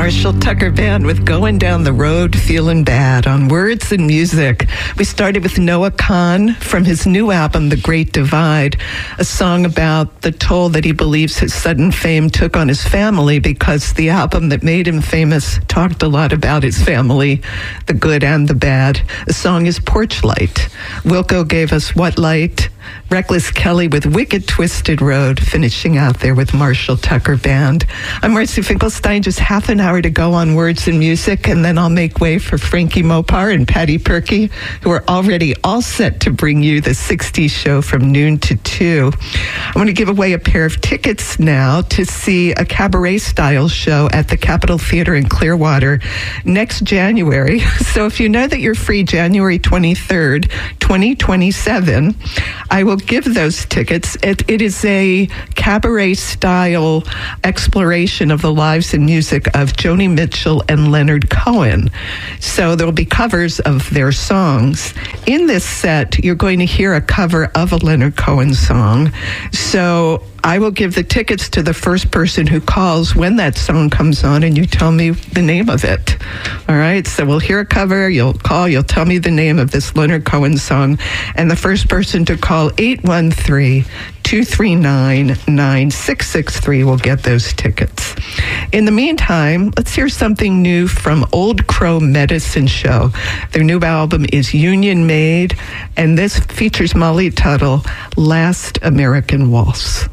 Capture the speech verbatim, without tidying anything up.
Marshall Tucker Band with Going Down the Road Feeling Bad on Words and Music. We started with Noah Kahan from his new album, The Great Divide, a song about the toll that he believes his sudden fame took on his family because the album that made him famous talked a lot about his family, the good and the bad. The song is Porch Light. Wilco gave us What Light, Reckless Kelly with Wicked Twisted Road, finishing out there with Marshall Tucker Band. I'm Marcy Finkelstein, just half an hour to go on Words and Music, and then I'll make way for Frankie Mopar and Patty Perky, who are already all set to bring you the sixties show from noon to two. I'm going to give away a pair of tickets now to see a cabaret-style show at the Capitol Theater in Clearwater next January. So if you know that you're free January twenty-third, twenty twenty-seven, I will give those tickets. It, it is a cabaret-style exploration of the lives and music of Joni Mitchell and Leonard Cohen. So there will be covers of their songs. In this set, you're going to hear a cover of a Leonard Cohen song. So I will give the tickets to the first person who calls when that song comes on, and you tell me the name of it. All right, so we'll hear a cover, you'll call, you'll tell me the name of this Leonard Cohen song, and the first person to call eight one three, two three nine, nine six six three will get those tickets. In the meantime, let's hear something new from Old Crow Medicine Show. Their new album is Union Made, and this features Molly Tuttle, Last American Waltz.